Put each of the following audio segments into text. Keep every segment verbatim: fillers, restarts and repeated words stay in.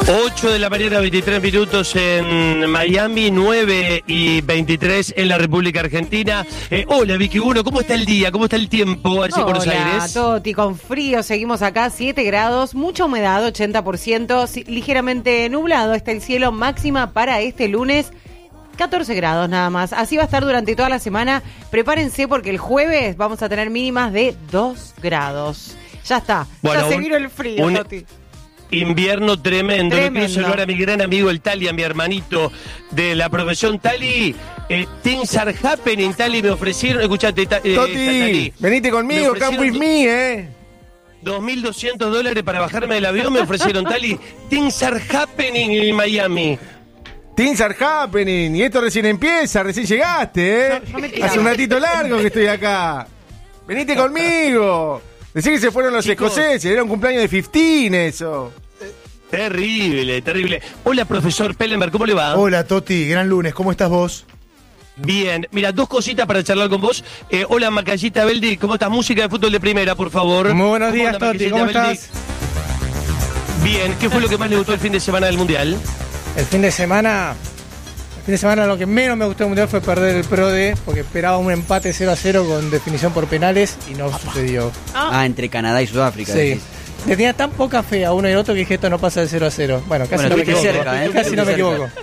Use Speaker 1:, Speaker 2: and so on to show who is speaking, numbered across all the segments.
Speaker 1: ocho de la mañana, veintitrés minutos en Miami, nueve y veintitrés en la República Argentina. Eh, hola Vicky Uno, ¿cómo está el día? ¿Cómo está el tiempo allí en Buenos Aires?
Speaker 2: Hola, Toti, con frío, seguimos acá, siete grados, mucha humedad, ochenta por ciento, ligeramente nublado está el cielo, máxima para este lunes, catorce grados nada más. Así va a estar durante toda la semana. Prepárense porque el jueves vamos a tener mínimas de dos grados. Ya está,
Speaker 1: bueno,
Speaker 2: ya se
Speaker 1: un,
Speaker 2: vino el frío,
Speaker 1: un
Speaker 2: Toti.
Speaker 1: Invierno tremendo.
Speaker 2: Tremendo.
Speaker 1: Le quiero saludar a mi gran amigo el Tali, a mi hermanito de la profesión. Tali, eh, things are happening. Tali, me ofrecieron, escuchate, ta, eh,
Speaker 3: Toti,
Speaker 1: Tali,
Speaker 3: venite conmigo, come with me, eh.
Speaker 1: dos mil doscientos dólares para bajarme del avión me ofrecieron, Tali. Things are happening en Miami.
Speaker 3: Things are happening. Y esto recién empieza, recién llegaste, eh.
Speaker 2: No, no me
Speaker 3: Hace un ratito largo que estoy acá. Venite conmigo. Decí que se fueron los
Speaker 1: Chicos,
Speaker 3: escoceses, era un cumpleaños de quince, eso.
Speaker 1: Terrible, terrible. Hola, profesor Pellenberg, ¿cómo le va?
Speaker 4: Hola, Toti, gran lunes, ¿cómo estás vos?
Speaker 1: Bien, mira, dos cositas para charlar con vos. Eh, hola, Macayita Beldi, ¿cómo estás? Música de fútbol de primera, por favor.
Speaker 5: Muy buenos días,
Speaker 1: ¿Cómo anda,
Speaker 5: Toti,
Speaker 1: Macayita
Speaker 5: ¿cómo
Speaker 1: Beldi?
Speaker 5: estás?
Speaker 1: Bien, ¿qué fue lo que más le gustó el fin de semana del Mundial?
Speaker 5: El fin de semana, el fin de semana lo que menos me gustó del Mundial fue perder el Pro D, porque esperaba un empate cero a cero con definición por penales y no sucedió.
Speaker 6: Ah, entre Canadá y Sudáfrica.
Speaker 5: Sí.
Speaker 6: Decís.
Speaker 5: Le tenía tan poca fe a uno y al otro que dije esto no pasa del cero a cero. Bueno, casi
Speaker 6: Bueno,
Speaker 5: no me
Speaker 6: estuviste
Speaker 5: equivoco.
Speaker 6: cerca, ¿eh?
Speaker 5: Casi no me
Speaker 6: Estuviste
Speaker 5: equivoco.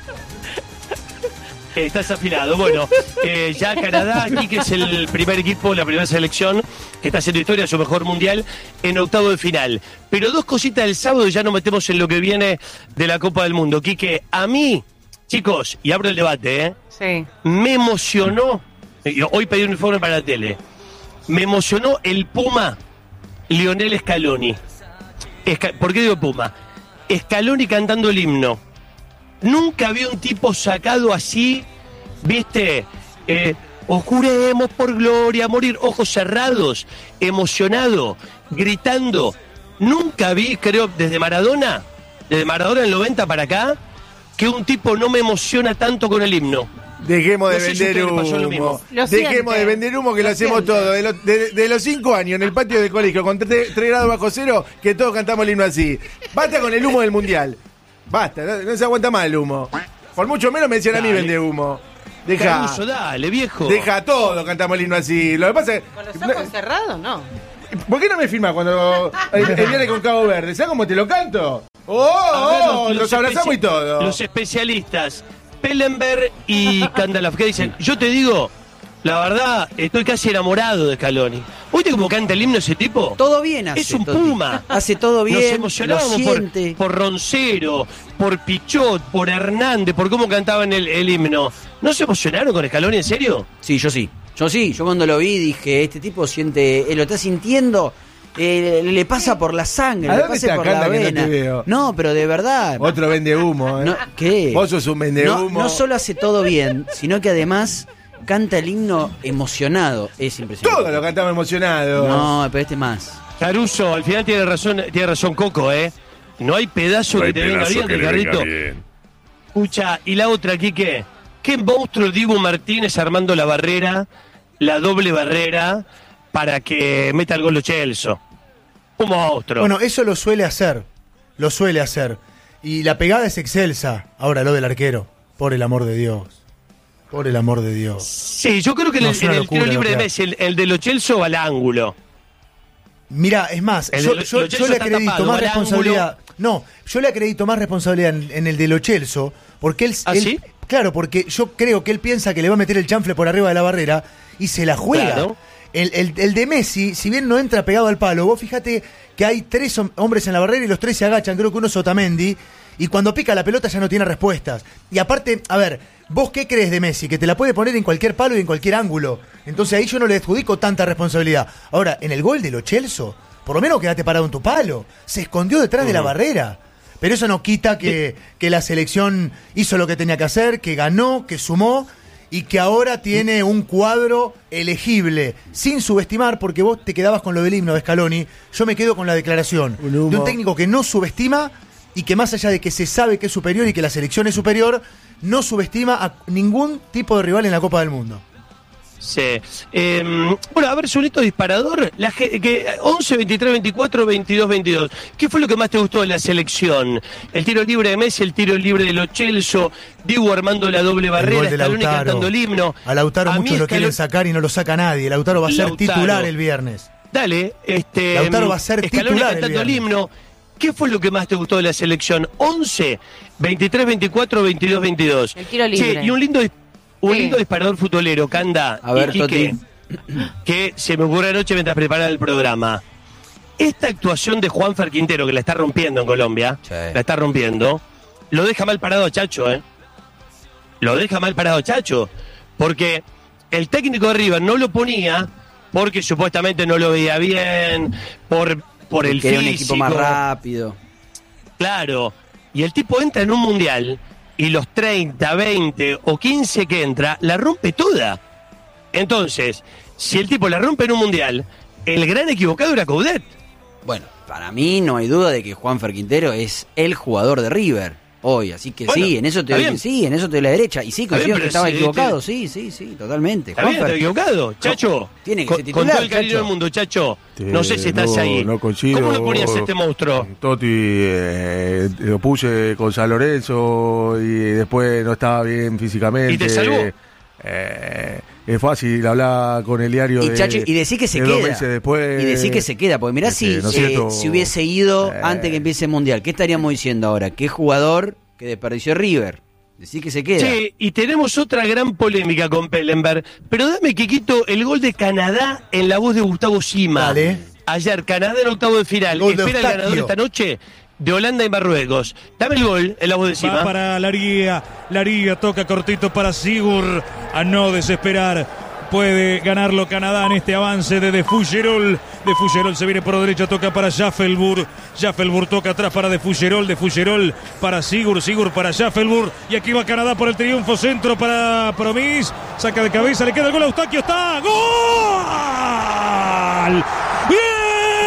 Speaker 1: Estás afilado. Bueno, eh, ya Canadá, aquí que es el primer equipo, la primera selección, que está haciendo historia, su mejor mundial, en octavo de final. Pero dos cositas del sábado y ya nos metemos en lo que viene de la Copa del Mundo. Quique, a mí, chicos, y abro el debate, ¿eh?
Speaker 2: Sí.
Speaker 1: Me emocionó, y hoy pedí un informe para la tele, me emocionó el Puma Lionel Scaloni. Esca- ¿Por qué digo Puma? Scaloni cantando el himno. Nunca vi un tipo sacado así, viste, eh, os juremos por gloria, morir, ojos cerrados, emocionado, gritando. Nunca vi, creo, desde Maradona, desde Maradona en el noventa para acá, que un tipo no me emociona tanto con el himno.
Speaker 3: Dejemos de
Speaker 1: No sé si a
Speaker 3: vender
Speaker 1: usted le pasó lo
Speaker 3: humo.
Speaker 1: mismo.
Speaker 2: Lo
Speaker 3: Dejemos
Speaker 2: siente.
Speaker 3: de vender humo que lo,
Speaker 2: Lo
Speaker 3: hacemos
Speaker 2: siente.
Speaker 3: todo. De, lo- de- de los cinco años en el patio del colegio con tres grados bajo cero, que todos cantamos el himno así. Basta con el humo del mundial. Basta, no, no se aguanta más el humo. Por mucho menos me decían a mí
Speaker 1: Dale.
Speaker 3: vender humo. Deja.
Speaker 1: Caruso, dale, viejo.
Speaker 3: Deja todo, cantamos el himno así. Lo que pasa es.
Speaker 2: ¿Con los ojos cerrados? No.
Speaker 3: ¿Por qué no me filmas cuando el, el viene con Cabo Verde? ¿Sabes cómo te lo canto? ¡Oh!
Speaker 1: A ver,
Speaker 3: oh, los abrazamos
Speaker 1: especi-
Speaker 3: y todo.
Speaker 1: Los especialistas, Pellenberg y Candalaf, ¿qué dicen? Yo te digo, la verdad, estoy casi enamorado de Scaloni. ¿Oíste cómo canta el himno ese tipo?
Speaker 6: Todo bien hace.
Speaker 1: Es un
Speaker 6: Toti.
Speaker 1: Puma.
Speaker 6: Hace todo bien.
Speaker 1: Nos
Speaker 6: lo
Speaker 1: emocionábamos por,
Speaker 6: siente.
Speaker 1: por Roncero, por Pichot, por Hernández, por cómo cantaban el, el himno. ¿No se emocionaron con Scaloni, en serio?
Speaker 6: Sí, yo sí. Yo sí. Yo cuando lo vi dije, este tipo siente, eh, lo está sintiendo, eh, le pasa por la sangre,
Speaker 3: ¿A
Speaker 6: le
Speaker 3: dónde
Speaker 6: pasa
Speaker 3: está
Speaker 6: por la
Speaker 3: Canda que no
Speaker 6: vena.
Speaker 3: te veo?
Speaker 6: No, pero de verdad.
Speaker 3: Otro vende humo, ¿eh?
Speaker 6: No, ¿qué?
Speaker 3: Vos sos un vende
Speaker 6: No,
Speaker 3: humo.
Speaker 6: no solo hace todo bien, sino que además canta el himno emocionado. Es impresionante.
Speaker 3: Todo lo cantamos emocionado.
Speaker 6: No, pero este más.
Speaker 1: Caruso, al final tiene razón, tiene razón Coco, ¿eh? No hay pedazo
Speaker 7: No hay
Speaker 1: que te venga
Speaker 7: pedazo
Speaker 1: bien,
Speaker 7: que le
Speaker 1: Ricardo.
Speaker 7: venga bien.
Speaker 1: Escucha, y la otra, Quique. ¿Qué monstruo Dibu Martínez armando la barrera, la doble barrera, para que meta el gol de Chelsea? Un monstruo.
Speaker 4: Bueno, eso lo suele hacer, lo suele hacer. Y la pegada es excelsa. Ahora lo del arquero, por el amor de Dios. Por el amor de Dios.
Speaker 1: Sí, yo creo que en
Speaker 4: No,
Speaker 1: el,
Speaker 4: es una
Speaker 1: en el
Speaker 4: locura
Speaker 1: tiro libre
Speaker 4: lo
Speaker 1: de
Speaker 4: que
Speaker 1: Messi, el, el de Lo Chelsea va al ángulo.
Speaker 4: Mirá, es más,
Speaker 1: El
Speaker 4: yo,
Speaker 1: de Lo-
Speaker 4: yo-
Speaker 1: Lo
Speaker 4: yo
Speaker 1: Celso
Speaker 4: le
Speaker 1: está
Speaker 4: acredito
Speaker 1: tapado,
Speaker 4: más
Speaker 1: va al
Speaker 4: responsabilidad. No, yo le acredito más responsabilidad en, en el de Lo Celso, porque él,
Speaker 1: ¿Ah,
Speaker 4: él-
Speaker 1: sí?
Speaker 4: claro, porque yo creo que él piensa que le va a meter el chanfle por arriba de la barrera y se la juega.
Speaker 1: Claro.
Speaker 4: El, el- el de Messi, si bien no entra pegado al palo, vos fíjate que hay tres hom- hombres en la barrera y los tres se agachan, creo que uno es Otamendi, y cuando pica la pelota ya no tiene respuestas. Y aparte, a ver, ¿vos qué crees de Messi? Que te la puede poner en cualquier palo y en cualquier ángulo. Entonces ahí yo no le adjudico tanta responsabilidad. Ahora, en el gol de Lo Celso, por lo menos quedate parado en tu palo. Se escondió detrás de la barrera. Pero eso no quita que, que la selección hizo lo que tenía que hacer, que ganó, que sumó y que ahora tiene un cuadro elegible, sin subestimar, porque vos te quedabas con lo del himno de Scaloni, yo me quedo con la declaración
Speaker 3: Un humo.
Speaker 4: de un técnico que no subestima y que más allá de que se sabe que es superior y que la selección es superior, no subestima a ningún tipo de rival en la Copa del Mundo.
Speaker 1: Sí. Eh, bueno, a ver, Solito disparador, la, ge- que once, veintitrés, veinticuatro, veintidós, veintidós. ¿Qué fue lo que más te gustó de la selección? El tiro libre de Messi, el tiro libre de Lo Celso, Diego armando la doble
Speaker 4: El
Speaker 1: barrera,
Speaker 4: gol de
Speaker 1: Scaloni
Speaker 4: Lautaro.
Speaker 1: cantando el himno.
Speaker 4: A Lautaro
Speaker 1: A mí
Speaker 4: muchos lo
Speaker 1: Scaloni-
Speaker 4: quieren sacar y no lo saca nadie. Lautaro va a ser
Speaker 1: Lautaro.
Speaker 4: titular el viernes.
Speaker 1: Dale, este.
Speaker 4: Lautaro va a ser
Speaker 1: Scaloni
Speaker 4: titular el
Speaker 1: cantando el
Speaker 4: viernes.
Speaker 1: himno. ¿Qué fue lo que más te gustó de la selección? once, veintitrés, veinticuatro, veintidós, veintidós.
Speaker 2: El tiro libre.
Speaker 1: Che, y un lindo, dis- un
Speaker 2: Sí.
Speaker 1: lindo disparador futbolero, Canda.
Speaker 6: A ver,
Speaker 1: y Quique,
Speaker 6: Toti.
Speaker 1: que se me ocurrió anoche mientras preparaba el programa. Esta actuación de Juanfer Quintero, que la está rompiendo en Colombia,
Speaker 6: Sí.
Speaker 1: la está rompiendo, lo deja mal parado a Chacho, ¿eh? Lo deja mal parado a Chacho, porque el técnico de River no lo ponía porque supuestamente no lo veía bien, por, por el
Speaker 6: Que era
Speaker 1: físico.
Speaker 6: un equipo más rápido.
Speaker 1: Claro, y el tipo entra en un mundial y los treinta, veinte o quince que entra, la rompe toda. Entonces, si el tipo la rompe en un mundial, el gran equivocado era Coudet.
Speaker 6: Bueno, para mí no hay duda de que Juanfer Quintero es el jugador de River hoy, así que
Speaker 1: Bueno,
Speaker 6: sí, en eso te
Speaker 1: está
Speaker 6: doy,
Speaker 1: bien.
Speaker 6: sí, en eso te doy la derecha. Y sí,
Speaker 1: Está bien,
Speaker 6: coincido que
Speaker 1: pero
Speaker 6: estaba
Speaker 1: sí,
Speaker 6: equivocado,
Speaker 1: te-
Speaker 6: sí, sí, sí, totalmente.
Speaker 1: Está bien, está equivocado. Chacho,
Speaker 6: Tiene que
Speaker 1: con,
Speaker 6: ser
Speaker 1: con
Speaker 6: titular,
Speaker 1: todo el cariño
Speaker 6: Chacho.
Speaker 1: del mundo, Chacho, no sé si
Speaker 7: Eh,
Speaker 1: estás
Speaker 7: no,
Speaker 1: ahí.
Speaker 7: No coincido.
Speaker 1: ¿Cómo lo ponías a este monstruo?
Speaker 7: Toti, eh, lo puse con San Lorenzo y después no estaba bien físicamente.
Speaker 1: ¿Y te salvó?
Speaker 7: Eh, es fácil hablar con el diario
Speaker 6: Y,
Speaker 7: de,
Speaker 6: Chacho, y decir que se
Speaker 7: de dos
Speaker 6: queda.
Speaker 7: meses después.
Speaker 6: Y decir que se queda, porque mirá
Speaker 7: Este,
Speaker 6: si,
Speaker 7: ¿no es
Speaker 6: eh,
Speaker 7: cierto?
Speaker 6: si hubiese ido
Speaker 7: Eh.
Speaker 6: antes que empiece el Mundial, ¿qué estaríamos diciendo ahora? ¿Qué jugador que desperdició River? Decir que se queda.
Speaker 1: Sí, y tenemos otra gran polémica con Pellenberg. Pero dame, Quiquito, el gol de Canadá en la voz de Gustavo Sima.
Speaker 4: Dale.
Speaker 1: Ayer, Canadá en octavo de final.
Speaker 4: Gol de
Speaker 1: Espera el ganador
Speaker 4: Eustaquio.
Speaker 1: esta noche de Holanda y Marruecos. Dame el gol en la voz de
Speaker 8: Va
Speaker 1: Sima.
Speaker 8: para Laría, Laría toca cortito para Sigur, a no desesperar. Puede ganarlo Canadá en este avance de De Fougerol. De Fougerol se viene por derecha, toca para Schaffelburg. Schaffelburg toca atrás para De Fougerol. De Fougerol para Sigur, Sigur para Schaffelburg. Y aquí va Canadá por el triunfo, centro para Promis. Saca de cabeza, le queda el gol a Eustaquio. ¡Está! ¡Gol! ¡Bien!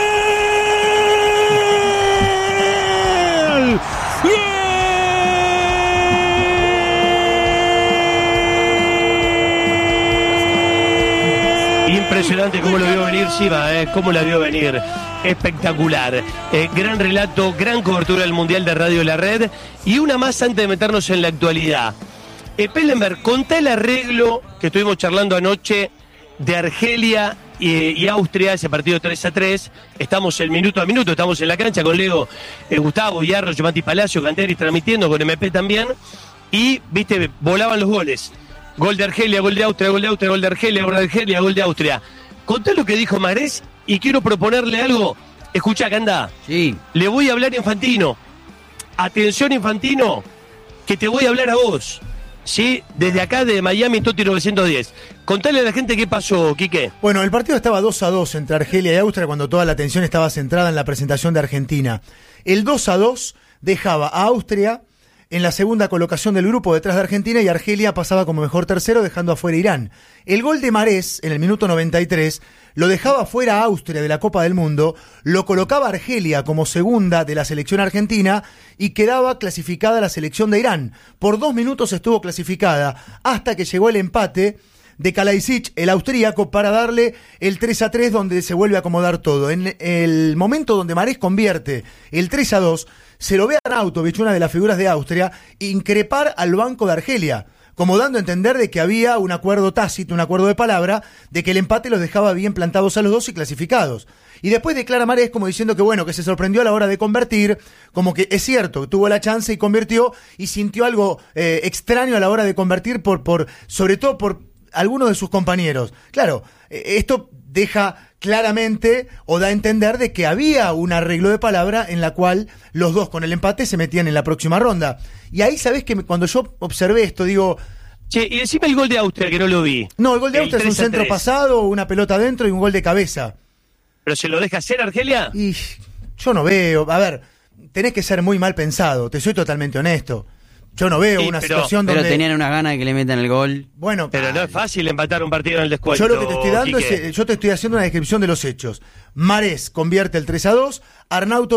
Speaker 1: Impresionante cómo lo vio venir Sima, eh, cómo la vio venir. Espectacular. Eh, gran relato, gran cobertura del Mundial de Radio La Red. Y una más antes de meternos en la actualidad. Eh, Pellenberg, contá el arreglo que estuvimos charlando anoche de Argelia y, y Austria, ese partido tres a tres. Estamos el minuto a minuto, estamos en la cancha con Leo, eh, Gustavo, Hierro, Giovanni Palacio, Canteris transmitiendo con M P también. Y, viste, volaban los goles. Gol de Argelia, gol de Austria, gol de Austria, gol de Argelia, gol de Argelia, gol de Austria. Contá lo que dijo Marés y quiero proponerle algo. Escuchá, Canda.
Speaker 6: Sí.
Speaker 1: Le voy a hablar a Infantino. Atención, Infantino, que te voy a hablar a vos. ¿Sí? Desde acá, de Miami, Toti novecientos diez. Contale a la gente qué pasó, Quique.
Speaker 4: Bueno, el partido estaba dos a dos entre Argelia y Austria cuando toda la atención estaba centrada en la presentación de Argentina. El dos a dos dejaba a Austria en la segunda colocación del grupo detrás de Argentina y Argelia pasaba como mejor tercero dejando afuera a Irán. El gol de Marés en el minuto noventa y tres lo dejaba fuera a Austria de la Copa del Mundo, lo colocaba a Argelia como segunda de la selección argentina y quedaba clasificada la selección de Irán. Por dos minutos estuvo clasificada hasta que llegó el empate de Kalajdzic, el austríaco, para darle el tres a tres donde se vuelve a acomodar todo. En el momento donde Marés convierte el tres a dos, se lo ve a Arnautovic, una de las figuras de Austria, increpar al banco de Argelia, como dando a entender de que había un acuerdo tácito, un acuerdo de palabra, de que el empate los dejaba bien plantados a los dos y clasificados. Y después declara Marés como diciendo que bueno, que se sorprendió a la hora de convertir, como que es cierto, que tuvo la chance y convirtió, y sintió algo eh, extraño a la hora de convertir, por, por, sobre todo por algunos de sus compañeros. Claro, eh, esto deja claramente o da a entender de que había un arreglo de palabra en la cual los dos con el empate se metían en la próxima ronda. Y ahí, ¿sabés que cuando yo observé esto, digo...
Speaker 1: Che, y decime el gol de Austria, que no lo vi.
Speaker 4: No, el gol de
Speaker 1: El
Speaker 4: Austria es un
Speaker 1: tres a
Speaker 4: centro
Speaker 1: tres.
Speaker 4: pasado, una pelota adentro y un gol de cabeza.
Speaker 1: ¿Pero se lo deja hacer Argelia?
Speaker 4: Y yo no veo... A ver, tenés que ser muy mal pensado, te soy totalmente honesto. Yo no veo
Speaker 1: Sí,
Speaker 4: una
Speaker 1: pero-
Speaker 4: situación
Speaker 6: Pero
Speaker 4: donde...
Speaker 6: tenían una gana de que le metan el gol.
Speaker 4: Bueno,
Speaker 1: Pero no es fácil empatar un partido en el descuento.
Speaker 4: yo lo que te estoy dando
Speaker 1: Quique.
Speaker 4: es, eh, yo te estoy haciendo una descripción de los hechos. Marés convierte el tres a dos, Arnautovic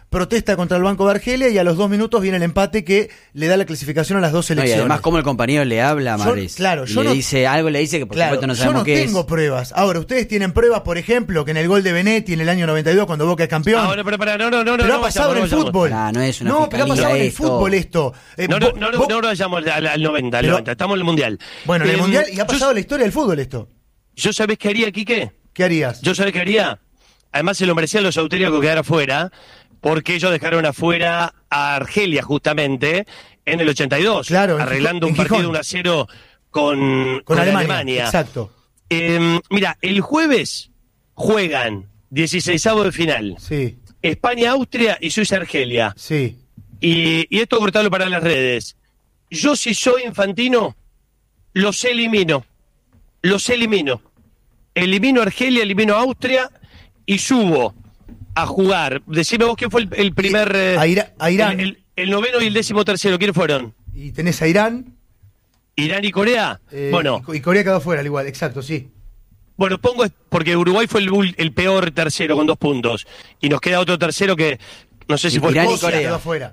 Speaker 4: protesta contra el Banco de Argelia y a los dos minutos viene el empate que le da la clasificación a las dos
Speaker 6: No, y
Speaker 4: selecciones.
Speaker 6: además, como el compañero le habla a
Speaker 4: Yo-
Speaker 6: Mares.
Speaker 4: claro,
Speaker 6: y
Speaker 4: yo
Speaker 6: le
Speaker 4: no-
Speaker 6: dice algo, le dice que por
Speaker 4: Claro,
Speaker 6: supuesto no
Speaker 4: yo
Speaker 6: sabemos
Speaker 4: no
Speaker 6: qué
Speaker 4: tengo
Speaker 6: es.
Speaker 4: pruebas. Ahora, ustedes tienen pruebas, por ejemplo, que en el gol de Benetti en el año noventa y dos, cuando Boca es campeón.
Speaker 1: Ah, bueno, pero para, no, no, no,
Speaker 4: pero
Speaker 1: no,
Speaker 4: ha
Speaker 1: no
Speaker 4: pasado
Speaker 1: vayamos,
Speaker 4: en el
Speaker 1: no vayamos.
Speaker 4: fútbol.
Speaker 6: Ah, no es una
Speaker 4: No, pero ha pasado en el
Speaker 6: fiscalía
Speaker 4: fútbol esto. Eh,
Speaker 1: No, no,
Speaker 4: Bo-
Speaker 1: no, no,
Speaker 4: Bo-
Speaker 1: no lo vayamos al, al noventa, al
Speaker 4: Pero-
Speaker 1: noventa, estamos en el Mundial.
Speaker 4: Bueno, en el
Speaker 1: Eh,
Speaker 4: Mundial, y ha
Speaker 1: yo-
Speaker 4: pasado en la historia del fútbol esto.
Speaker 1: ¿Yo sabés qué haría, Quique?
Speaker 4: ¿Qué harías?
Speaker 1: ¿Yo sabés qué haría? Además se lo merecían los austríacos quedar afuera, porque ellos dejaron afuera a Argelia justamente en el ochenta y dos,
Speaker 4: Claro, en
Speaker 1: arreglando
Speaker 4: Gijón-
Speaker 1: un
Speaker 4: en Gijón.
Speaker 1: partido uno a cero con,
Speaker 4: Con,
Speaker 1: con
Speaker 4: Alemania.
Speaker 1: Alemania.
Speaker 4: Exacto.
Speaker 1: Eh, mira, el jueves juegan dieciseisavo de final.
Speaker 4: Sí,
Speaker 1: España-Austria y Suiza-Argelia.
Speaker 4: sí.
Speaker 1: Y, y esto cortarlo para las redes. Yo si soy Infantino, los elimino. Los elimino. Elimino a Argelia, elimino a Austria y subo a jugar. Decime vos quién fue el, el primer... eh,
Speaker 4: A Ira- a Irán.
Speaker 1: El, el- el noveno y el décimo tercero, ¿quiénes fueron?
Speaker 4: Y tenés a Irán.
Speaker 1: Irán y Corea.
Speaker 4: eh,
Speaker 1: bueno,
Speaker 4: y, y Corea quedó fuera al igual, exacto, sí.
Speaker 1: bueno, pongo porque Uruguay fue el, ul- el peor tercero con dos puntos. Y nos queda otro tercero que no sé si
Speaker 6: Y
Speaker 1: fue
Speaker 6: Irán y
Speaker 1: Escocia.
Speaker 6: Corea.
Speaker 4: Quedó fuera.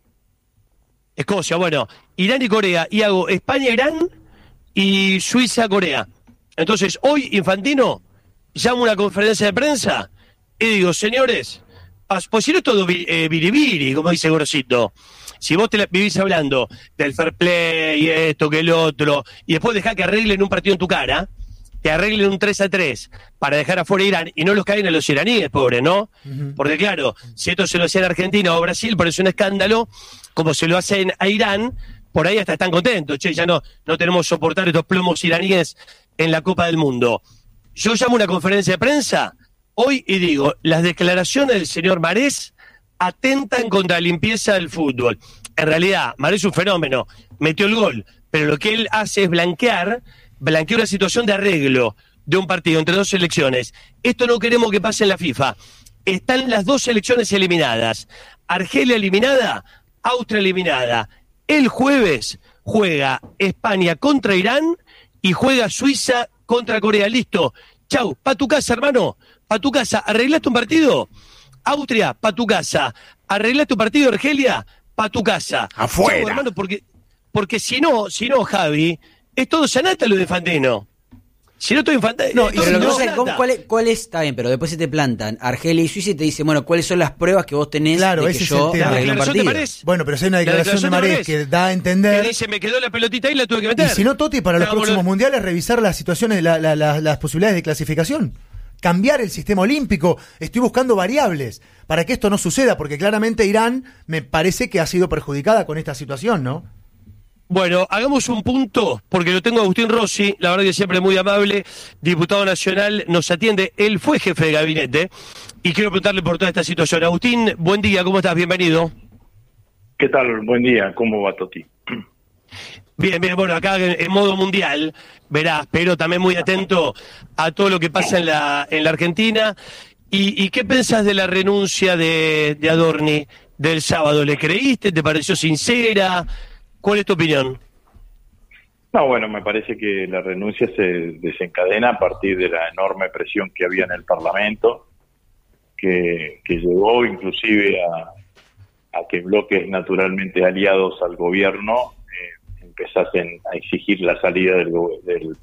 Speaker 1: Escocia, bueno, Irán y Corea, y hago España-Irán y Suiza-Corea. Entonces, hoy Infantino llama una conferencia de prensa y digo, señores, as- pues si no es todo vi- eh, biribiri, como dice Gorosito, si vos te la vivís hablando del fair play y esto, que el otro, y después dejá que arreglen un partido en tu cara, que arreglen un tres a tres para dejar afuera a Irán y no los caen a los iraníes, pobre, ¿no? Porque claro, si esto se lo hacían a Argentina o Brasil, parece un escándalo, como se lo hacen a Irán, por ahí hasta están contentos, che, ya no, no tenemos que soportar estos plomos iraníes en la Copa del Mundo. Yo llamo una conferencia de prensa hoy y digo, las declaraciones del señor Marés atentan contra la limpieza del fútbol. En realidad, Marés es un fenómeno, metió el gol, pero lo que él hace es blanquear, blanquear una situación de arreglo de un partido entre dos selecciones. Esto no queremos que pase en la FIFA. Están las dos selecciones eliminadas. Argelia eliminada, Austria eliminada. El jueves juega España contra Irán y juega Suiza contra Corea. Listo. Chau, pa' tu casa, hermano. Pa' tu casa. ¿Arreglaste un partido? Austria, pa' tu casa. ¿Arreglaste un partido, Argelia? Pa' tu casa.
Speaker 7: Afuera.
Speaker 1: Chau, hermano, porque, porque si no, si no, Javi, es todo sanata lo de Fantino. Si no, todo infante.
Speaker 4: No,
Speaker 1: es
Speaker 4: y
Speaker 1: todo
Speaker 6: Pero lo que
Speaker 4: no,
Speaker 6: pasa es
Speaker 1: sanata.
Speaker 6: que, ¿cuál, es, ¿cuál es? Está bien, pero después se te plantan Argelia y Suiza y te dicen, bueno, ¿cuáles son las pruebas que vos tenés
Speaker 4: Claro,
Speaker 6: de
Speaker 4: ese
Speaker 6: que
Speaker 4: es
Speaker 6: yo
Speaker 4: el tema.
Speaker 1: La
Speaker 6: arreglé un
Speaker 1: declaración de
Speaker 6: partido?
Speaker 1: Marés.
Speaker 4: Bueno, pero si hay una
Speaker 1: La
Speaker 4: declaración de
Speaker 1: declaración de
Speaker 4: Marés
Speaker 1: Marés.
Speaker 4: que da a
Speaker 1: Que
Speaker 4: entender.
Speaker 1: dice, me quedó la pelotita ahí, la tuve que meter.
Speaker 4: Y si no, Toti, para los
Speaker 1: Vamos,
Speaker 4: próximos
Speaker 1: lo-
Speaker 4: mundiales, revisar las situaciones, la- la- la- las posibilidades de clasificación. Cambiar el sistema olímpico. Estoy buscando variables para que esto no suceda, porque claramente Irán me parece que ha sido perjudicada con esta situación, ¿no?
Speaker 1: Bueno, hagamos un punto, porque lo tengo a Agustín Rossi, la verdad que siempre muy amable, diputado nacional, nos atiende, él fue jefe de gabinete, y quiero preguntarle por toda esta situación. Agustín, buen día, ¿cómo estás? Bienvenido.
Speaker 9: ¿Qué tal? Buen día. ¿Cómo va, Toti?
Speaker 1: Bien, bien, bueno, acá en, en modo mundial, verás, pero también muy atento a todo lo que pasa en la, en la Argentina. ¿Y, y qué pensás de la renuncia de, de Adorni del sábado? ¿Le creíste? ¿Te pareció sincera? ¿Cuál es tu opinión?
Speaker 9: No, bueno, me parece que la renuncia se desencadena a partir de la enorme presión que había en el Parlamento, que, que llevó inclusive a, a que bloques naturalmente aliados al gobierno eh, empezasen a exigir la salida del, go- del,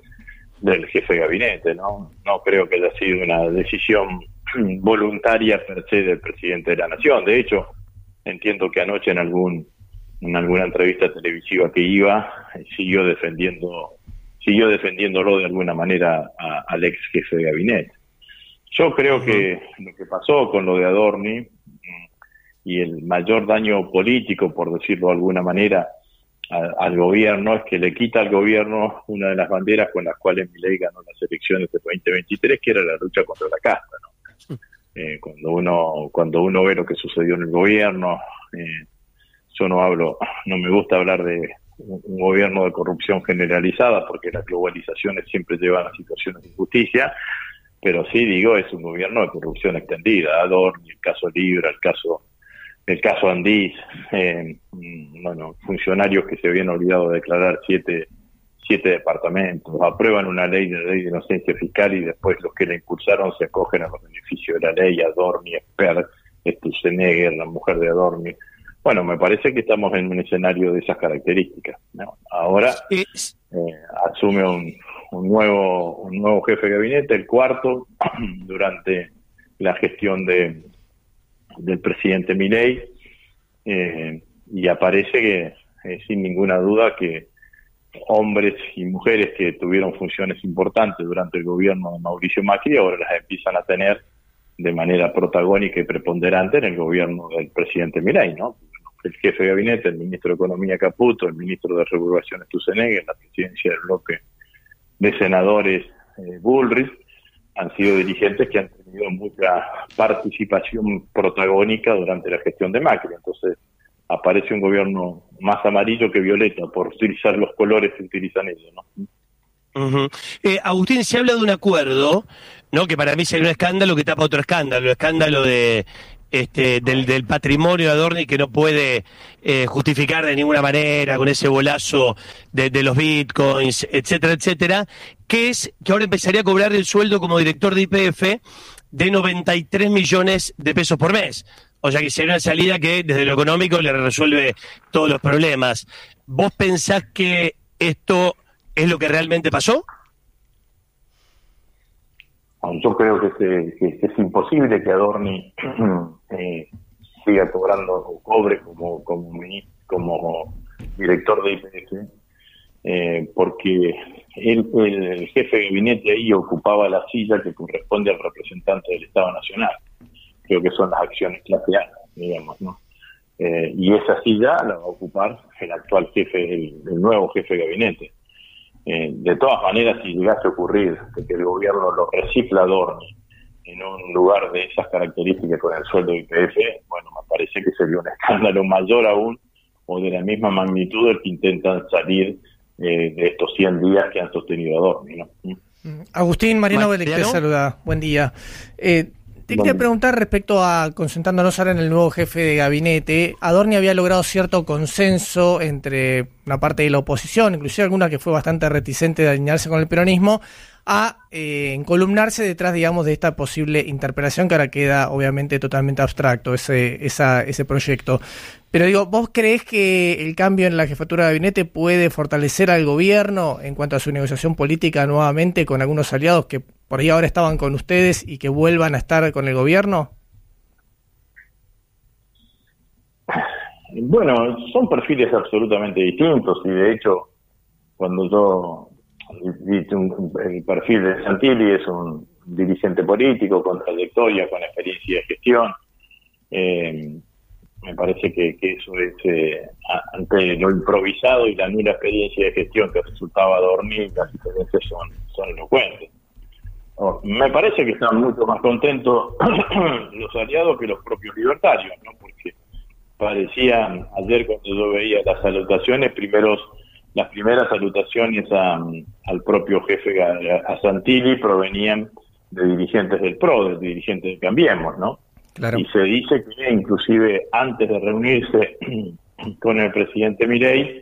Speaker 9: del jefe de gabinete, ¿no? No creo que haya sido una decisión voluntaria per se del presidente de la Nación. De hecho, entiendo que anoche en algún en alguna entrevista televisiva que iba, siguió defendiendo, siguió defendiéndolo de alguna manera a, al ex jefe de gabinete. Yo creo que lo que pasó con lo de Adorni mm, y el mayor daño político, por decirlo de alguna manera, a, al gobierno, es que le quita al gobierno una de las banderas con las cuales Milei ganó las elecciones del veinte veintitrés, que era la lucha contra la casta, ¿no? Eh, cuando uno cuando uno ve lo que sucedió en el gobierno, eh, yo no hablo, no me gusta hablar de un, un gobierno de corrupción generalizada, porque las globalizaciones siempre llevan a situaciones de injusticia, pero sí digo, es un gobierno de corrupción extendida. Adorni, el caso Libra, el caso el caso Andís, eh, bueno, funcionarios que se habían olvidado de declarar siete siete departamentos, aprueban una ley de ley de inocencia fiscal y después los que la impulsaron se acogen a los beneficios de la ley. Adorni, Esper, Sturzenegger, la mujer de Adorni. Bueno, me parece que estamos en un escenario de esas características, ¿no? Ahora eh, asume un, un nuevo un nuevo jefe de gabinete, el cuarto, durante la gestión de del presidente Milei, eh, y aparece que, eh, sin ninguna duda, que hombres y mujeres que tuvieron funciones importantes durante el gobierno de Mauricio Macri ahora las empiezan a tener de manera protagónica y preponderante en el gobierno del presidente Milei, ¿no? El jefe de gabinete, el ministro de Economía Caputo, el ministro de Regulación Sturzenegger, la presidencia del bloque de senadores eh, Bullrich, han sido dirigentes que han tenido mucha participación protagónica durante la gestión de Macri. Entonces aparece un gobierno más amarillo que violeta, por utilizar los colores que utilizan ellos, ¿no?
Speaker 1: Uh-huh. eh, Agustín, se habla de un acuerdo, ¿no? Que para mí sería un escándalo que tapa otro escándalo, el escándalo de este del, del patrimonio de Adorni, que no puede eh, justificar de ninguna manera con ese bolazo de, de los bitcoins, etcétera, etcétera, que es que ahora empezaría a cobrar el sueldo como director de Y P F de noventa y tres millones de pesos por mes. O sea que sería una salida que desde lo económico le resuelve todos los problemas. ¿Vos pensás que esto es lo que realmente pasó?
Speaker 9: Yo creo que, se, que es imposible que Adorni eh, siga cobrando o cobre como como, como director de Y P F, eh, porque él, el jefe de gabinete ahí ocupaba la silla que corresponde al representante del Estado Nacional. Creo que son las acciones clase A, digamos, ¿no? Eh, y esa silla la va a ocupar el actual jefe, el, el nuevo jefe de gabinete. Eh, de todas maneras, si llegase a ocurrir que el gobierno lo recicla Adorni en un lugar de esas características con el sueldo de Y P F, bueno, me parece que sería un escándalo mayor aún, o de la misma magnitud del que intentan salir eh, de estos cien días que han sostenido Adorni, ¿no?
Speaker 5: Agustín, Mariano Vélez te saluda. Buen día. Eh, Te quería preguntar respecto a, concentrándonos ahora en el nuevo jefe de gabinete, Adorni había logrado cierto consenso entre una parte de la oposición, inclusive alguna que fue bastante reticente de alinearse con el peronismo, a eh, encolumnarse detrás, digamos, de esta posible interpelación, que ahora queda obviamente totalmente abstracto ese, esa, ese proyecto. Pero digo, ¿vos creés que el cambio en la jefatura de gabinete puede fortalecer al gobierno en cuanto a su negociación política nuevamente con algunos aliados que por ahí ahora estaban con ustedes y que vuelvan a estar con el gobierno?
Speaker 9: Bueno, son perfiles absolutamente distintos, y de hecho, cuando yo vi el perfil de Santilli, es un dirigente político con trayectoria, con experiencia de gestión. Eh, me parece que, que eso es, eh, ante lo improvisado y la nula experiencia de gestión que resultaba Adorni, las diferencias son, son elocuentes. Oh, me parece que están mucho más contentos los aliados que los propios libertarios, ¿no? Porque parecían, ayer cuando yo veía las salutaciones, primeros, las primeras salutaciones a, al propio jefe, a, a Santilli, provenían de dirigentes del P R O, de dirigentes de Cambiemos, ¿no? Claro. Y se dice que inclusive antes de reunirse con el presidente Milei,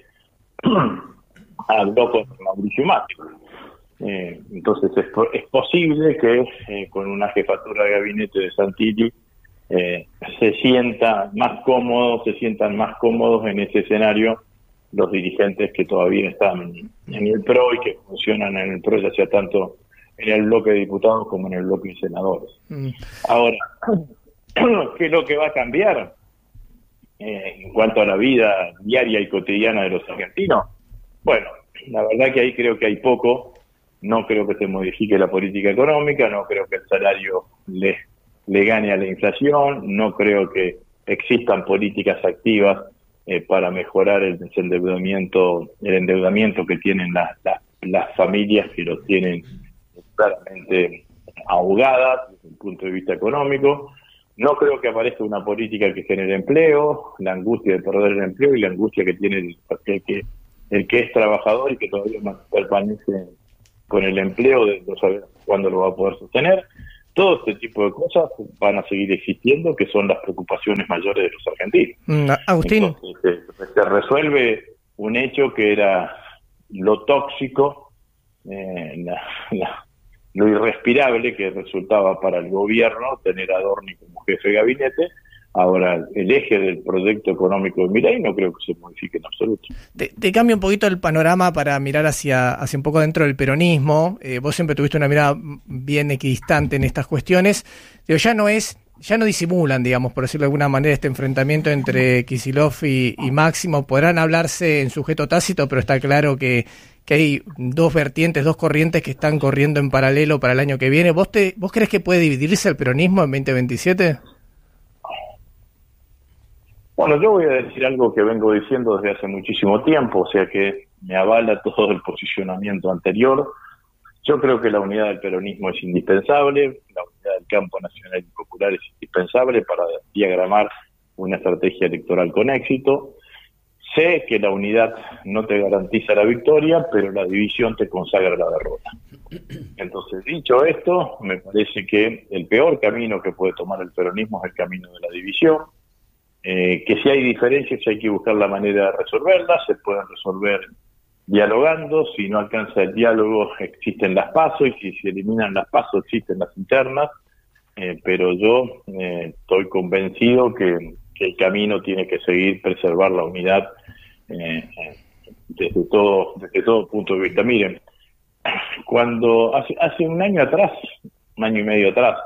Speaker 9: habló con Mauricio Macri. Eh, entonces es, es posible que eh, con una jefatura de gabinete de Santilli eh, se sienta más cómodos, se sientan más cómodos en ese escenario los dirigentes que todavía están en el P R O y que funcionan en el P R O, ya sea tanto en el bloque de diputados como en el bloque de senadores. Mm. Ahora, ¿qué es lo que va a cambiar eh, en cuanto a la vida diaria y cotidiana de los argentinos? Bueno, la verdad que ahí creo que hay poco. No creo que se modifique la política económica, no creo que el salario le, le gane a la inflación, no creo que existan políticas activas eh, para mejorar el desendeudamiento, el endeudamiento que tienen las, las, las familias que lo tienen claramente ahogadas desde el punto de vista económico. No creo que aparezca una política que genere empleo, la angustia de perder el empleo y la angustia que tiene el, el, que, el que es trabajador y que todavía permanece con el empleo de no saber cuándo lo va a poder sostener. Todo este tipo de cosas van a seguir existiendo, que son las preocupaciones mayores de los argentinos.
Speaker 5: Mm, Agustín.
Speaker 9: Entonces, se, se resuelve un hecho que era lo tóxico, eh, la, la, lo irrespirable que resultaba para el gobierno tener a Adorni como jefe de gabinete, Ahora, el eje del proyecto económico de Milei no creo que se modifique en absoluto.
Speaker 5: Te, te cambio un poquito el panorama para mirar hacia, hacia un poco dentro del peronismo. Eh, vos siempre tuviste una mirada bien equidistante en estas cuestiones. Digo, ya no es, ya no disimulan, digamos, por decirlo de alguna manera, este enfrentamiento entre Kicillof y, y Máximo. Podrán hablarse en sujeto tácito, pero está claro que, que hay dos vertientes, dos corrientes que están corriendo en paralelo para el año que viene. ¿Vos, te, vos crees que puede dividirse el peronismo en veinte veintisiete?
Speaker 9: Bueno, yo voy a decir algo que vengo diciendo desde hace muchísimo tiempo, o sea que me avala todo el posicionamiento anterior. Yo creo que la unidad del peronismo es indispensable, la unidad del campo nacional y popular es indispensable para diagramar una estrategia electoral con éxito. Sé que la unidad no te garantiza la victoria, pero la división te consagra la derrota. Entonces, dicho esto, me parece que el peor camino que puede tomar el peronismo es el camino de la división. Eh, que si hay diferencias hay que buscar la manera de resolverlas, se pueden resolver dialogando, si no alcanza el diálogo existen las PASO, y si se eliminan las PASO existen las internas, eh, pero yo eh, estoy convencido que, que el camino tiene que seguir preservar la unidad eh, desde todo desde todo punto de vista. Miren, cuando hace, hace un año atrás, un año y medio atrás,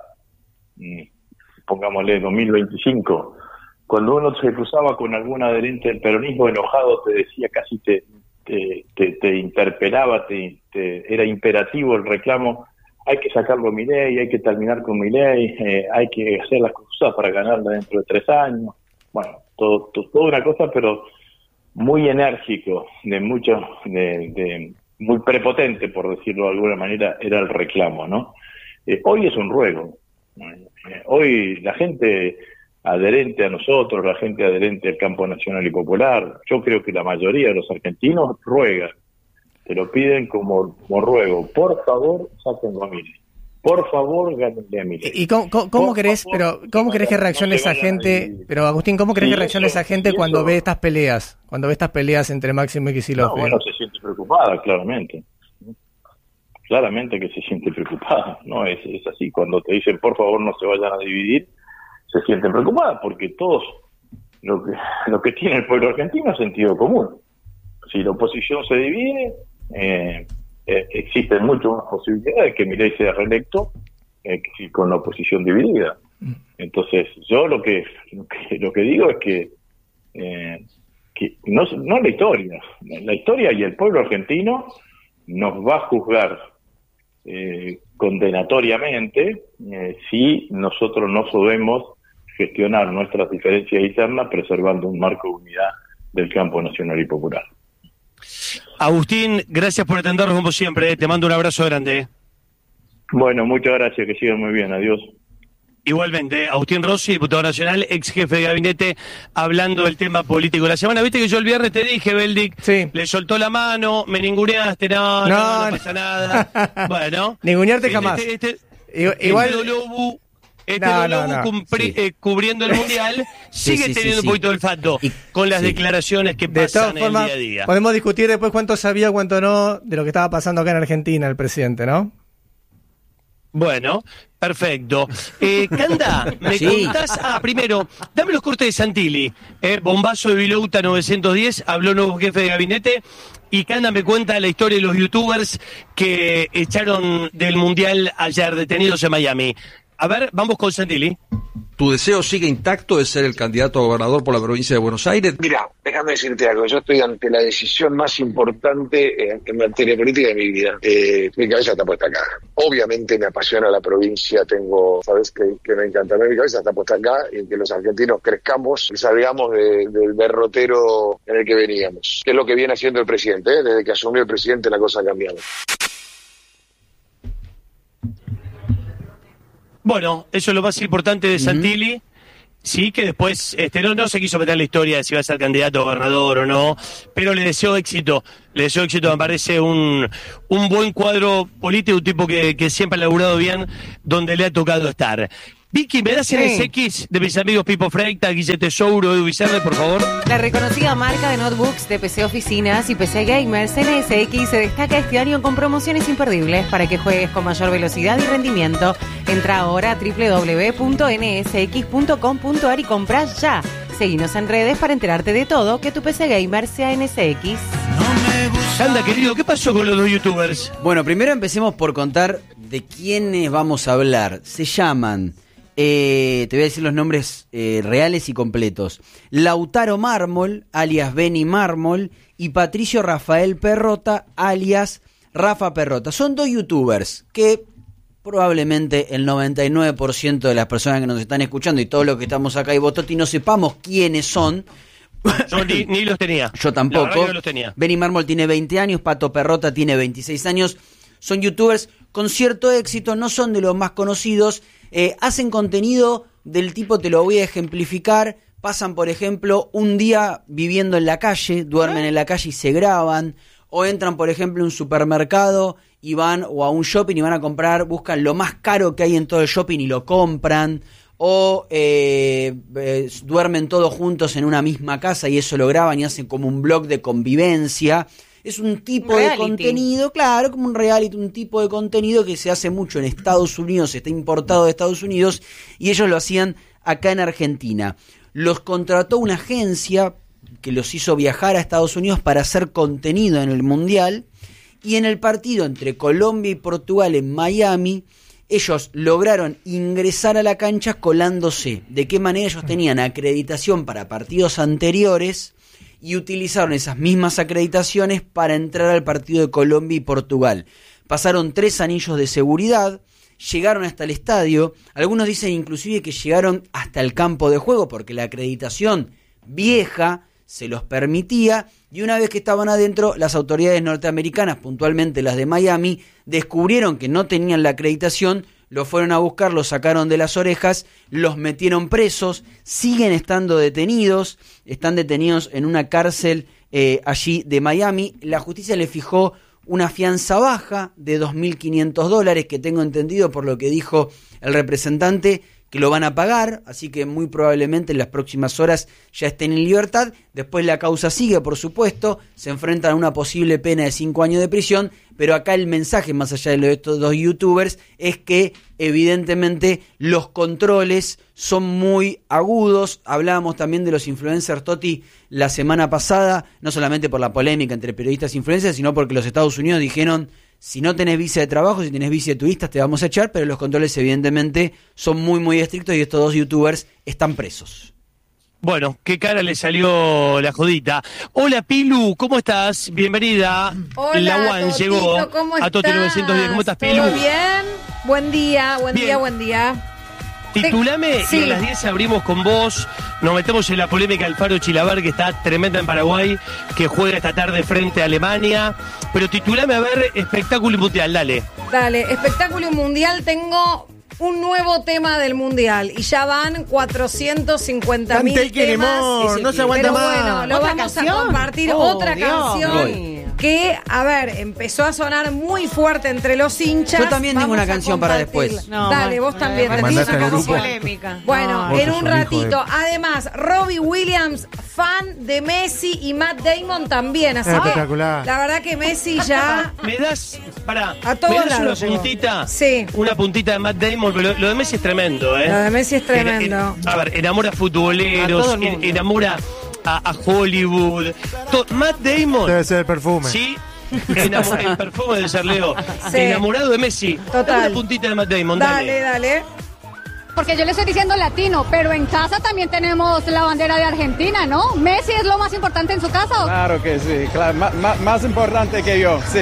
Speaker 9: pongámosle dos mil veinticinco, cuando uno se cruzaba con algún adherente del peronismo enojado, te decía, casi te te, te, te interpelaba, te, te, era imperativo el reclamo, hay que sacarlo Milei, hay que terminar con Milei, eh, hay que hacer las cosas para ganarla dentro de tres años. Bueno, todo, todo, toda una cosa, pero muy enérgico, de mucho, de, de muy prepotente, por decirlo de alguna manera, era el reclamo, ¿no? Eh, hoy es un ruego. Eh, hoy la gente adherente a nosotros, la gente adherente al campo nacional y popular, yo creo que la mayoría de los argentinos ruegan, te lo piden como, como ruego, por favor, sáquenlo a Milei, por favor, gánenle a Milei.
Speaker 5: ¿Y cómo, cómo, cómo crees,
Speaker 9: favor,
Speaker 5: pero cómo crees que reaccione
Speaker 9: no
Speaker 5: esa gente, pero Agustín, cómo crees
Speaker 9: sí,
Speaker 5: que reaccione
Speaker 9: eso,
Speaker 5: esa gente cuando
Speaker 9: eso,
Speaker 5: ve estas peleas, cuando ve estas peleas entre Máximo y Kicillof?
Speaker 9: No, bueno, se siente preocupada, claramente. Claramente que se siente preocupada, ¿no? Es, es así, cuando te dicen, por favor, no se vayan a dividir, se sienten preocupadas, porque todos, lo que, lo que tiene el pueblo argentino es sentido común. Si la oposición se divide, eh, eh, existen muchas más posibilidades de que Milei sea reelecto eh, que con la oposición dividida. Entonces, yo lo que lo que, lo que digo es que, eh, que no, no la historia, la historia y el pueblo argentino nos va a juzgar eh, condenatoriamente eh, si nosotros no sabemos gestionar nuestras diferencias internas preservando un marco de unidad del campo nacional y popular.
Speaker 1: Agustín, gracias por atendernos como siempre, te mando un abrazo grande.
Speaker 9: Bueno, muchas gracias, que sigan muy bien, adiós.
Speaker 1: Igualmente, Agustín Rossi, diputado nacional, ex jefe de gabinete, hablando del tema político. La semana, viste que yo el viernes te dije, Beldic,
Speaker 5: sí. Le
Speaker 1: soltó la mano, me ninguneaste, no, no, no, no pasa nada. Bueno.
Speaker 5: Ningunearte jamás.
Speaker 1: Este, este,
Speaker 5: Igual...
Speaker 1: Este Lobu, este
Speaker 5: no,
Speaker 1: Lobu
Speaker 5: no, no.
Speaker 1: Cumpri,
Speaker 6: Sí.
Speaker 1: eh, cubriendo el Mundial,
Speaker 6: Sí,
Speaker 1: sigue
Speaker 6: sí,
Speaker 1: teniendo
Speaker 6: sí,
Speaker 1: un poquito
Speaker 6: sí.
Speaker 1: de olfato
Speaker 6: Y-
Speaker 1: con las
Speaker 6: sí.
Speaker 1: declaraciones que
Speaker 5: De
Speaker 1: pasan
Speaker 5: todas
Speaker 1: en el
Speaker 5: formas,
Speaker 1: día a día.
Speaker 5: podemos discutir después cuánto sabía, cuánto no, de lo que estaba pasando acá en Argentina el presidente, ¿no?
Speaker 1: Bueno, perfecto. Eh, Canda, me
Speaker 6: Sí.
Speaker 1: contás, ah, primero, dame los cortes de Santilli, eh, bombazo de Vilouta novecientos diez, habló nuevo jefe de gabinete, y Canda me cuenta la historia de los youtubers que echaron del Mundial ayer, detenidos en Miami. A ver, vamos con Santilli.
Speaker 10: ¿Tu deseo sigue intacto de ser el candidato a gobernador por la provincia de Buenos Aires?
Speaker 11: Mira, déjame decirte algo. Yo estoy ante la decisión más importante en, en materia política de mi vida. Eh, mi cabeza está puesta acá. Obviamente me apasiona la provincia. Tengo, sabes que, que me encanta. Mi cabeza está puesta acá y que los argentinos crezcamos y salgamos de, del derrotero en el que veníamos. Que es lo que viene haciendo el presidente. ¿eh? Desde que asumió el presidente la cosa ha cambiado.
Speaker 1: Bueno, eso es lo más importante de Santilli. Uh-huh. Sí, que después este, no, no se quiso meter en la historia de si va a ser candidato a gobernador o no, pero le deseo éxito. Le deseo éxito, me parece un, un buen cuadro político, un tipo que, que siempre ha laburado bien donde le ha tocado estar. Vicky, ¿me das
Speaker 2: Sí.
Speaker 1: N S X de mis amigos Pipo Freita, Guille Tesouro, Edu Bizarre, por favor?
Speaker 2: La reconocida marca de notebooks de P C Oficinas y P C Gamers N S X se destaca este año con promociones imperdibles para que juegues con mayor velocidad y rendimiento. Entra ahora a doble u doble u doble u punto ene ese equis punto com punto a erre y compra ya. Seguinos en redes para enterarte de todo, que tu P C Gamer sea N S X.
Speaker 1: Anda, querido, ¿qué pasó con los dos youtubers?
Speaker 6: Bueno, primero empecemos por contar de quiénes vamos a hablar. Se llaman, eh, te voy a decir los nombres eh, reales y completos. Lautaro Mármol, alias Benny Mármol, y Patricio Rafael Perrota, alias Rafa Perrota. Son dos youtubers que probablemente el noventa y nueve por ciento de las personas que nos están escuchando y todos los que estamos acá y Bototi no sepamos quiénes son.
Speaker 1: Yo ni, ni los tenía.
Speaker 6: Yo tampoco.
Speaker 1: La verdad que no los tenía.
Speaker 6: Benny Mármol tiene veinte años, Pato Perrota tiene veintiséis años. Son youtubers con cierto éxito, no son de los más conocidos. Eh, hacen contenido del tipo, te lo voy a ejemplificar. Pasan, por ejemplo, un día viviendo en la calle, duermen en la calle y se graban. O entran, por ejemplo, a un supermercado y van, o a un shopping y van a comprar, buscan lo más caro que hay en todo el shopping y lo compran. O eh, eh, duermen todos juntos en una misma casa y eso lo graban y hacen como un blog de convivencia. Es un tipo
Speaker 2: Reality.
Speaker 6: de contenido, claro, como un reality, un tipo de contenido que se hace mucho en Estados Unidos, está importado de Estados Unidos y ellos lo hacían acá en Argentina. Los contrató una agencia que los hizo viajar a Estados Unidos para hacer contenido en el Mundial, y en el partido entre Colombia y Portugal en Miami ellos lograron ingresar a la cancha colándose. ¿De qué manera? Ellos tenían acreditación para partidos anteriores y utilizaron esas mismas acreditaciones para entrar al partido de Colombia y Portugal. Pasaron tres anillos de seguridad, llegaron hasta el estadio, algunos dicen inclusive que llegaron hasta el campo de juego porque la acreditación vieja se los permitía, y una vez que estaban adentro, las autoridades norteamericanas, puntualmente las de Miami, descubrieron que no tenían la acreditación, los fueron a buscar, los sacaron de las orejas, los metieron presos, siguen estando detenidos, están detenidos en una cárcel eh, allí de Miami. La justicia les fijó una fianza baja de dos mil quinientos dólares, que tengo entendido por lo que dijo el representante, que lo van a pagar, así que muy probablemente en las próximas horas ya estén en libertad. Después la causa sigue, por supuesto, se enfrentan a una posible pena de cinco años de prisión, pero acá el mensaje, más allá de lo de estos dos youtubers, es que evidentemente los controles son muy agudos. Hablábamos también de los influencers, Toti, la semana pasada, no solamente por la polémica entre periodistas e influencers, sino porque los Estados Unidos dijeron: si no tenés visa de trabajo, si tenés visa de turistas, te vamos a echar, pero los controles evidentemente son muy muy estrictos y estos dos youtubers están presos.
Speaker 1: Bueno, qué cara le salió la jodita. Hola Pilu, ¿cómo estás? Bienvenida.
Speaker 12: Hola,
Speaker 1: la One
Speaker 12: Totito,
Speaker 1: llegó
Speaker 12: ¿cómo
Speaker 1: a Toti
Speaker 12: estás?
Speaker 1: novecientos diez. ¿Cómo estás, Pilu?
Speaker 12: ¿Todo bien? Buen día, buen
Speaker 1: Bien.
Speaker 12: día, buen día.
Speaker 1: Titulame
Speaker 12: Sí.
Speaker 1: y a las diez abrimos con vos. Nos metemos en la polémica del Faro Chilabar, que está tremenda en Paraguay, que juega esta tarde frente a Alemania. Pero titulame, a ver, espectáculo mundial, dale.
Speaker 12: Dale, espectáculo mundial, tengo un nuevo tema del mundial y ya van cuatrocientos cincuenta mil
Speaker 3: Cante el
Speaker 12: temas.
Speaker 3: queremón, no se aguanta
Speaker 12: Pero
Speaker 3: más.
Speaker 12: bueno, lo
Speaker 2: ¿Otra
Speaker 12: vamos
Speaker 2: canción?
Speaker 12: a compartir,
Speaker 2: Oh,
Speaker 12: otra
Speaker 2: Dios.
Speaker 12: canción
Speaker 6: Voy.
Speaker 12: que, a ver, empezó a sonar muy fuerte entre los hinchas.
Speaker 6: Yo también tengo
Speaker 12: Vamos
Speaker 6: una
Speaker 12: a
Speaker 6: canción para
Speaker 12: compartirla.
Speaker 6: después.
Speaker 2: No,
Speaker 12: Dale,
Speaker 2: bueno,
Speaker 12: vos también.
Speaker 2: eh,
Speaker 12: tenés
Speaker 3: mandaste
Speaker 12: una
Speaker 3: al grupo.
Speaker 12: canción.
Speaker 2: Polémica.
Speaker 12: Bueno,
Speaker 3: No, vos
Speaker 12: en
Speaker 3: sos
Speaker 12: un
Speaker 3: un hijo
Speaker 12: ratito.
Speaker 3: de-
Speaker 12: Además, Robbie Williams, fan de Messi, y Matt Damon también. Así que,
Speaker 3: Espectacular.
Speaker 12: la verdad que Messi ya...
Speaker 1: ¿Me das, pará,
Speaker 12: A todos
Speaker 1: ¿me das una
Speaker 12: lados llegó.
Speaker 1: puntita?
Speaker 12: Sí.
Speaker 1: Una puntita de Matt Damon, pero lo, lo de Messi es tremendo, ¿eh?
Speaker 12: Lo de Messi es tremendo.
Speaker 1: En- en- a ver, enamora a
Speaker 2: A
Speaker 1: futboleros,
Speaker 2: todo el
Speaker 1: en-
Speaker 2: mundo.
Speaker 1: enamora a, a Hollywood. To- Matt Damon,
Speaker 3: Debe ser el perfume.
Speaker 1: sí, enamor- el perfume de ser Leo.
Speaker 12: Sí.
Speaker 1: Enamorado de Messi.
Speaker 12: Total.
Speaker 1: Dame una puntita de Matt Damon,
Speaker 12: Dale,
Speaker 1: dale.
Speaker 12: dale.
Speaker 13: Porque yo le estoy diciendo latino, pero en casa también tenemos la bandera de Argentina, ¿no? ¿Messi es lo más importante en su casa? ¿O
Speaker 14: Claro que sí, claro, ma- ma- más importante que yo, sí.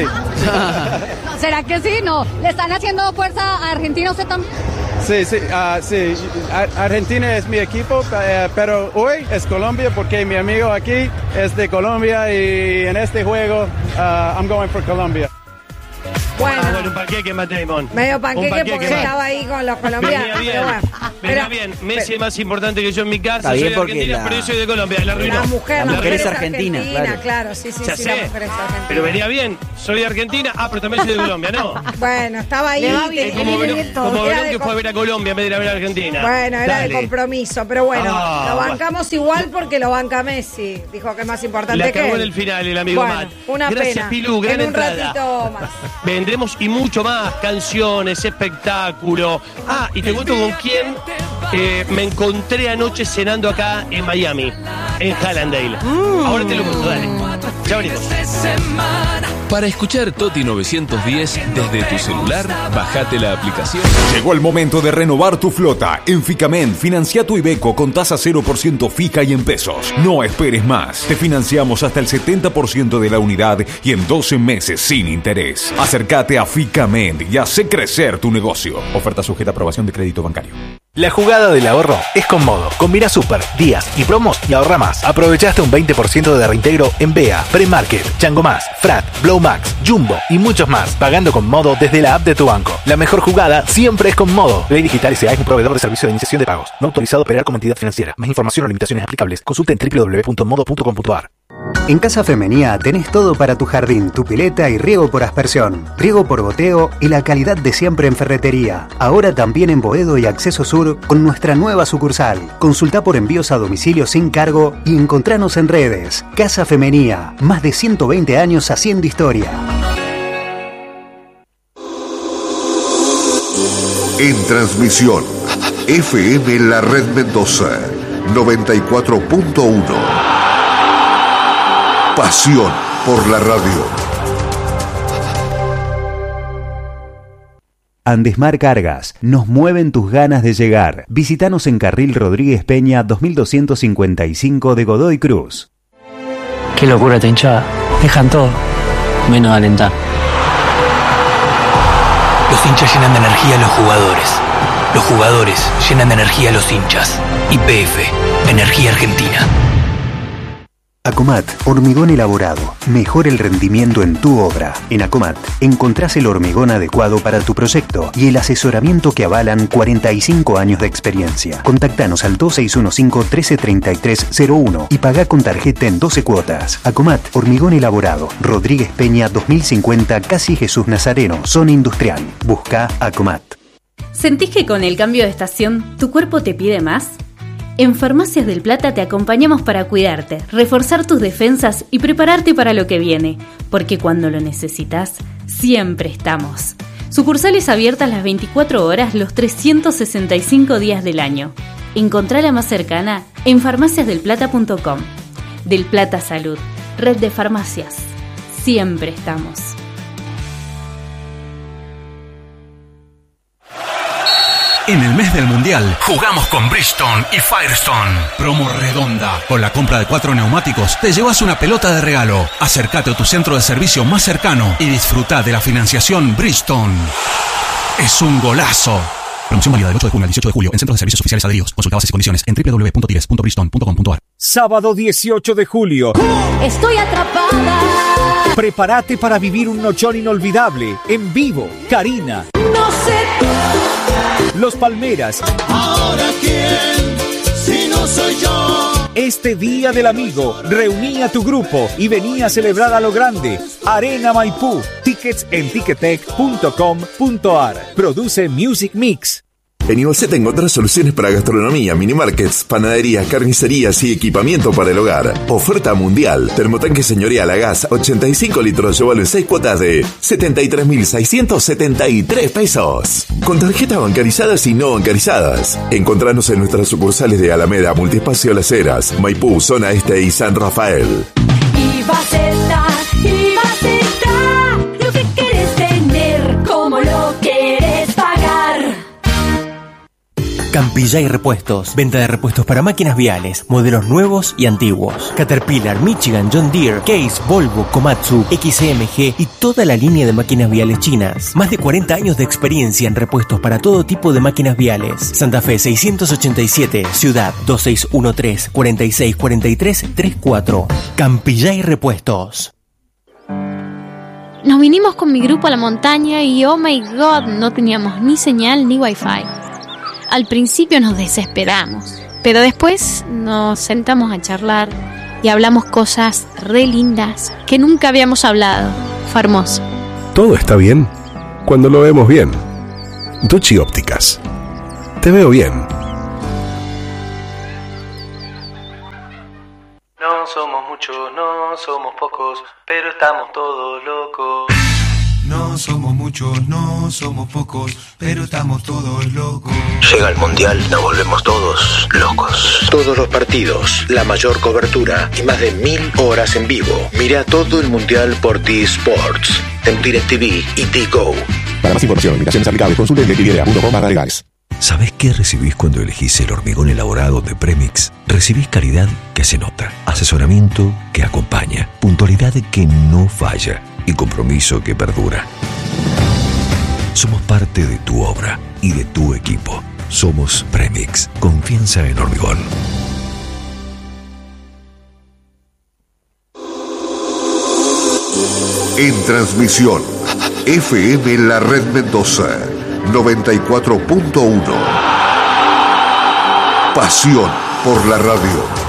Speaker 13: ¿Será que sí? No. ¿Le están haciendo fuerza a Argentina usted también?
Speaker 14: Sí, sí, ah, sí. Ar- Argentina es mi equipo, eh, pero hoy es Colombia porque mi amigo aquí es de Colombia y en este juego ah, I'm going for Colombia.
Speaker 12: Bueno,
Speaker 1: Ah, bueno, un panqueque Matt Damon.
Speaker 12: medio
Speaker 1: Un
Speaker 12: panqueque porque
Speaker 1: Matt-
Speaker 12: estaba ahí con los colombianos.
Speaker 1: Venía bien,
Speaker 12: Pero bueno.
Speaker 1: Pero bien, Messi es más importante que yo en mi casa.
Speaker 6: Está
Speaker 1: Soy
Speaker 6: bien
Speaker 1: de
Speaker 6: porque
Speaker 1: Argentina,
Speaker 6: la-
Speaker 1: pero yo soy de Colombia. La arruinó.
Speaker 12: La mujer,
Speaker 6: La
Speaker 12: la
Speaker 6: mujer es argentina, claro.
Speaker 12: claro, sí, sí,
Speaker 1: Ya
Speaker 12: sí,
Speaker 1: sé.
Speaker 12: la mujer es argentina.
Speaker 1: Pero venía bien. Soy de Argentina. Ah, pero también soy de Colombia, ¿no?
Speaker 12: Bueno, estaba ahí.
Speaker 2: Le va
Speaker 12: te-
Speaker 2: bien,
Speaker 1: Es como Verón, como
Speaker 12: Era
Speaker 1: Verón
Speaker 12: de
Speaker 1: que
Speaker 12: com-
Speaker 1: fue a ver a Colombia en vez de ir a ver a Argentina.
Speaker 12: Bueno, era
Speaker 1: Dale.
Speaker 12: de compromiso, pero bueno,
Speaker 1: Ah,
Speaker 12: lo
Speaker 1: bueno.
Speaker 12: bancamos igual porque lo banca Messi. Dijo que es más importante
Speaker 1: La
Speaker 12: que
Speaker 1: cagó
Speaker 12: él.
Speaker 1: en el final el amigo
Speaker 12: Bueno,
Speaker 1: Matt.
Speaker 12: una
Speaker 1: Gracias,
Speaker 12: pena.
Speaker 1: Pilú, gran
Speaker 12: en un
Speaker 1: entrada.
Speaker 12: ratito más.
Speaker 1: Vendremos y mucho más, canciones, espectáculo. Ah, y te cuento con quién eh, me encontré anoche cenando acá en Miami, en Hallandale. Ahora te lo cuento, dale. Ya venimos.
Speaker 15: Para escuchar Toti novecientos diez desde tu celular, bajate la aplicación.
Speaker 16: Llegó el momento de renovar tu flota. En Ficamen, financia tu Iveco con tasa cero por ciento fija y en pesos. No esperes más. Te financiamos hasta el setenta por ciento de la unidad y en doce meses sin interés. Acércate a Ficamen y hace crecer tu negocio. Oferta sujeta a aprobación de crédito bancario.
Speaker 17: La jugada del ahorro es con Modo. Combina super, días y promos y ahorra más. Aprovechaste un veinte por ciento de reintegro en B E A, Premarket, Chango Más, Frat, Blow Max, Jumbo y muchos más. Pagando con Modo desde la app de tu banco. La mejor jugada siempre es con Modo. Ley Digital S A es un proveedor de servicio de iniciación de pagos. No autorizado a operar como entidad financiera. Más información o limitaciones aplicables. Consulta en doble u doble u doble u punto modo punto com punto a r.
Speaker 18: En Casa Femenía tenés todo para tu jardín, tu pileta y riego por aspersión, riego por goteo y la calidad de siempre en ferretería. Ahora también en Boedo y Acceso Sur con nuestra nueva sucursal. Consulta por envíos a domicilio sin cargo y encontranos en redes. Casa Femenía, más de ciento veinte años haciendo historia.
Speaker 19: En transmisión, F M La Red Mendoza, noventa y cuatro punto uno. Pasión por la radio.
Speaker 18: Andesmar Cargas, nos mueven tus ganas de llegar. Visítanos en Carril Rodríguez Peña dos mil doscientos cincuenta y cinco de Godoy Cruz.
Speaker 20: Qué locura esta hinchada. Dejan todo, menos alentar.
Speaker 21: Los hinchas llenan de energía a los jugadores. Los jugadores llenan de energía a los hinchas. Y P F, Energía Argentina.
Speaker 18: Acomat, hormigón elaborado. Mejora el rendimiento en tu obra. En Acomat encontrás el hormigón adecuado para tu proyecto y el asesoramiento que avalan cuarenta y cinco años de experiencia. Contactanos al dos seis uno cinco, uno tres tres tres cero uno y pagá con tarjeta en doce cuotas. Acomat, hormigón elaborado. Rodríguez Peña dos mil cincuenta, Casi Jesús Nazareno, zona industrial. Busca Acomat.
Speaker 22: ¿Sentís que con el cambio de estación tu cuerpo te pide más? En Farmacias del Plata te acompañamos para cuidarte, reforzar tus defensas y prepararte para lo que viene, porque cuando lo necesitas, siempre estamos. Sucursales abiertas las veinticuatro horas los trescientos sesenta y cinco días del año. Encontrá la más cercana en farmacias del plata punto com. Del Plata Salud, red de farmacias. Siempre estamos.
Speaker 23: En el mes del Mundial, jugamos con Bridgestone y Firestone. Promo redonda. Con la compra de cuatro neumáticos, te llevas una pelota de regalo. Acércate a tu centro de servicio más cercano y disfruta de la financiación Bridgestone. Es un golazo. Promoción válida del ocho de junio al dieciocho de julio en centros de servicios oficiales adheridos. Consulta bases y condiciones en doble u doble u doble u punto tires punto bridgestone punto com punto a r.
Speaker 24: Sábado dieciocho de julio.
Speaker 13: Estoy atrapada.
Speaker 24: Prepárate para vivir un nochón inolvidable. En vivo, Karina.
Speaker 13: No sé.
Speaker 24: Los Palmeras.
Speaker 25: ¿Ahora quién? Si no soy yo.
Speaker 24: Este Día del Amigo, reuní a tu grupo y vení a celebrar a lo grande. Arena Maipú. Tickets en ticketek punto com punto a r. Produce Music Mix.
Speaker 26: En Ibalceta encontrás soluciones para gastronomía, minimarkets, panaderías, carnicerías y equipamiento para el hogar. Oferta mundial. Termotanque señorial a gas, ochenta y cinco litros, llévalo en seis cuotas de setenta y tres mil seiscientos setenta y tres pesos. Con tarjetas bancarizadas y no bancarizadas. Encontranos en nuestras sucursales de Alameda, Multiespacio Las Heras, Maipú, Zona Este y San Rafael.
Speaker 13: Ibalceta, Ibalceta, lo que quieres tener, como lo quieres pagar.
Speaker 27: Campillay Repuestos. Venta de repuestos para máquinas viales, modelos nuevos y antiguos. Caterpillar, Michigan, John Deere, Case, Volvo, Komatsu, X M G y toda la línea de máquinas viales chinas. Más de cuarenta años de experiencia en repuestos para todo tipo de máquinas viales. Santa Fe seiscientos ochenta y siete, Ciudad dos seis uno tres, cuatro seis cuatro tres tres cuatro. Campillay Repuestos.
Speaker 28: Nos vinimos con mi grupo a la montaña y oh my god, no teníamos ni señal ni wifi.
Speaker 4: Al principio nos desesperamos, pero después nos sentamos a charlar y hablamos cosas re lindas que nunca habíamos hablado. Fue hermoso.
Speaker 5: Todo está bien cuando lo vemos bien. Duchi Ópticas. Te veo bien.
Speaker 7: No somos muchos, no somos pocos, pero estamos todos locos.
Speaker 8: No somos muchos, no somos pocos, pero estamos todos locos.
Speaker 9: Llega el Mundial, nos volvemos todos locos. Todos los partidos, la mayor cobertura y más de mil horas en vivo. Mira todo el Mundial por T-Sports, en DirecTV y T-Go.
Speaker 10: Para más información, limitaciones aplicables, consulte en directv punto com barra legales.
Speaker 11: ¿Sabés qué recibís cuando elegís el hormigón elaborado de Premix? Recibís calidad que se nota, asesoramiento que acompaña, puntualidad que no falla y compromiso que perdura. Somos parte de tu obra y de tu equipo. Somos Premix. Confianza en hormigón.
Speaker 19: En transmisión, F M La Red Mendoza, noventa y cuatro punto uno. Pasión por la radio.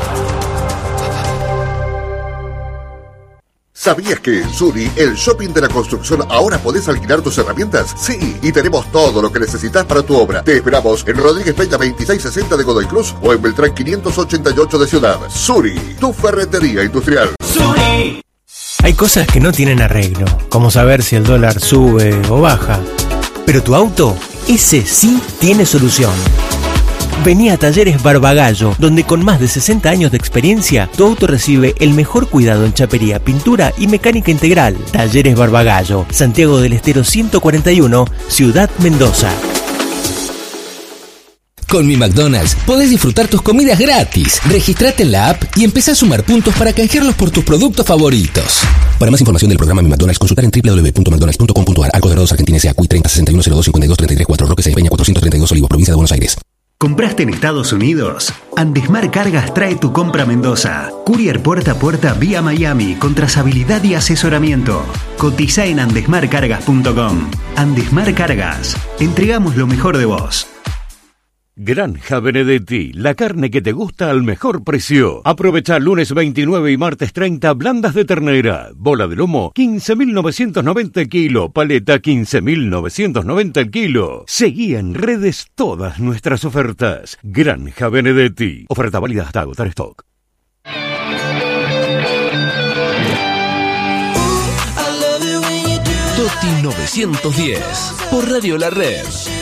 Speaker 19: ¿Sabías que en Suri, el shopping de la construcción, ahora podés alquilar tus herramientas? Sí, y tenemos todo lo que necesitas para tu obra. Te esperamos en Rodríguez Peña veintiséis sesenta de Godoy Cruz o en Beltrán quinientos ochenta y ocho de Ciudad. Suri, tu ferretería industrial.
Speaker 27: Suri. Hay cosas que no tienen arreglo, como saber si el dólar sube o baja. Pero tu auto, ese sí tiene solución. Vení a Talleres Barbagallo, donde con más de sesenta años de experiencia, tu auto recibe el mejor cuidado en chapería, pintura y mecánica integral. Talleres Barbagallo, Santiago del Estero ciento cuarenta y uno, Ciudad Mendoza.
Speaker 28: Con Mi McDonald's podés disfrutar tus comidas gratis. Registrate en la app y empezá a sumar puntos para canjearlos por tus productos favoritos. Para más información del programa Mi McDonald's, consultar en doble u doble u doble u punto mcdonalds punto com punto a r. Arcos Dorados Argentina S A. Cui treinta sesenta y uno cero dos cincuenta y dos treinta y tres cuatro. Roque Sáenz Peña cuatrocientos treinta y dos Olivos, provincia de Buenos Aires.
Speaker 18: ¿Compraste en Estados Unidos? Andesmar Cargas trae tu compra a Mendoza. Courier puerta a puerta vía Miami con trazabilidad y asesoramiento. Cotiza en andesmar cargas punto com. Andesmar Cargas. Entregamos lo mejor de vos.
Speaker 24: Granja Benedetti, la carne que te gusta al mejor precio. Aprovecha lunes veintinueve y martes treinta blandas de ternera, bola de lomo quince mil novecientos noventa el kilo, paleta quince mil novecientos noventa el kilo. Seguí en redes todas nuestras ofertas. Granja Benedetti, oferta válida hasta agotar stock.
Speaker 15: Toti novecientos diez, por Radio La Red.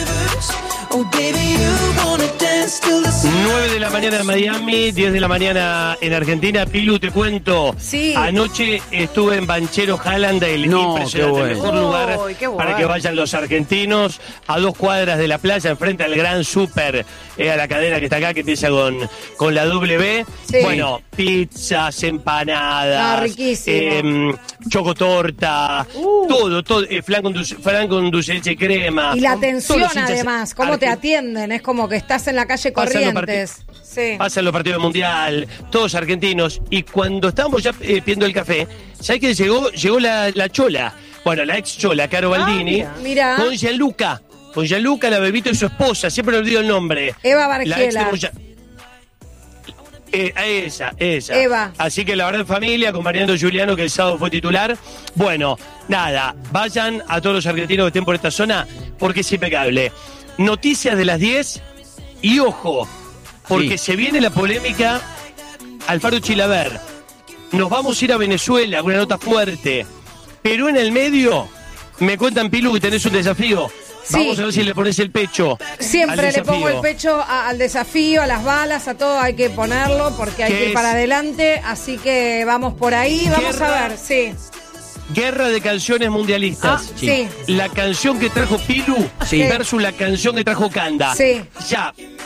Speaker 1: nueve de la mañana en Miami, diez de la mañana en Argentina. Pilu, te cuento.
Speaker 12: Sí.
Speaker 1: Anoche estuve en Banchero Hallandale.
Speaker 6: No,
Speaker 1: impresionante,
Speaker 6: qué
Speaker 1: el
Speaker 6: bueno.
Speaker 1: mejor lugar
Speaker 12: Uy, qué bueno.
Speaker 1: para que vayan los argentinos. A dos cuadras de la playa, enfrente al Gran Super, eh, a la cadena que está acá, que empieza con, con la W.
Speaker 12: Sí.
Speaker 1: Bueno, pizzas, empanadas,
Speaker 12: Ah, riquísimo.
Speaker 1: eh, chocotorta,
Speaker 12: Uh.
Speaker 1: todo, todo. Eh, flan, con dulce, flan con dulce de leche y crema.
Speaker 12: Y la
Speaker 1: Todos
Speaker 12: atención
Speaker 1: los hinchas
Speaker 12: además, cómo te
Speaker 1: argentinos.
Speaker 12: atienden, es como que estás en la calle
Speaker 1: Pasan los
Speaker 12: Corrientes. Sí.
Speaker 1: Pasan los partidos del Mundial, todos argentinos. Y cuando estábamos ya eh, pidiendo el café, ¿sabes qué? Llegó, llegó la, la chola. Bueno, la ex chola, Caro Baldini.
Speaker 12: mira, mira.
Speaker 1: Con Gianluca. Con Gianluca, la bebito y su esposa. Siempre le olvido el nombre.
Speaker 12: Eva
Speaker 1: La ex de
Speaker 12: Bargiela.
Speaker 1: Moya- Eh, a esa, esa.
Speaker 12: Eva.
Speaker 1: Así que la verdad en familia, acompañando a Juliano, que el sábado fue titular. Bueno, nada, vayan a todos los argentinos que estén por esta zona, porque es impecable. Noticias de las diez y ojo, porque
Speaker 6: Sí.
Speaker 1: se viene la polémica Alfaro Chilaver. Nos vamos a ir a Venezuela, una nota fuerte. Pero en el medio, me cuentan, Pilu, que tenés un desafío.
Speaker 12: Sí.
Speaker 1: Vamos a ver si le pones el pecho.
Speaker 12: Siempre
Speaker 1: al
Speaker 12: le pongo el
Speaker 1: desafío.
Speaker 12: pecho a- al desafío, a las balas, a todo hay que ponerlo porque hay
Speaker 1: ¿Qué
Speaker 12: que ir
Speaker 1: es?
Speaker 12: para adelante. Así que vamos por ahí, vamos
Speaker 1: Guerra.
Speaker 12: a ver, sí.
Speaker 1: Guerra de canciones mundialistas.
Speaker 12: Ah, sí.
Speaker 1: La canción que trajo Pilu
Speaker 6: Sí.
Speaker 1: versus la canción que trajo Kanda.
Speaker 12: Sí.
Speaker 1: Ya.